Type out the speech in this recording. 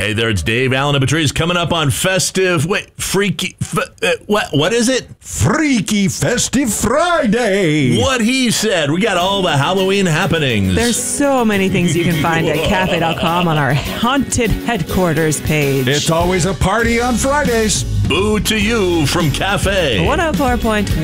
Hey there, it's Dave Allen and Patrice coming up on Festive. What is it? Freaky Festive Friday. What he said. We got all the Halloween happenings. There's so many things you can find at cafe.com on our haunted headquarters page. It's always a party on Fridays. Boo to you from Cafe. 104.1